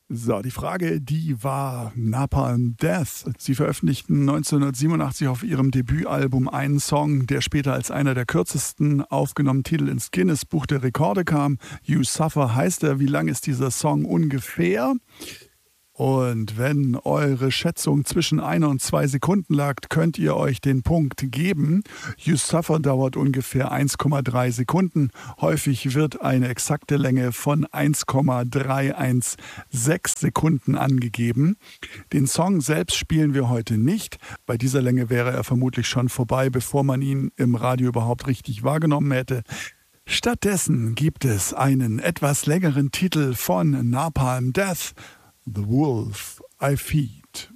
So, die Frage, die war Napalm Death. Sie veröffentlichten 1987 auf ihrem Debütalbum einen Song, der später als einer der kürzesten aufgenommenen Titel ins Guinness-Buch der Rekorde kam. You Suffer heißt er. Wie lang ist dieser Song ungefähr? Und wenn eure Schätzung zwischen 1 und 2 Sekunden lag, könnt ihr euch den Punkt geben. You Suffer dauert ungefähr 1,3 Sekunden. Häufig wird eine exakte Länge von 1,316 Sekunden angegeben. Den Song selbst spielen wir heute nicht. Bei dieser Länge wäre er vermutlich schon vorbei, bevor man ihn im Radio überhaupt richtig wahrgenommen hätte. Stattdessen gibt es einen etwas längeren Titel von Napalm Death. The Wolf I Feed.